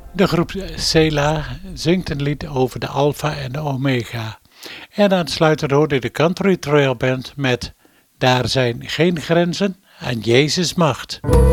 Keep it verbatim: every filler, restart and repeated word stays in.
De groep Selah zingt een lied over de Alpha en de Omega. En aansluitend hoorde de Country Trail Band met Daar zijn geen grenzen aan Jezus' macht.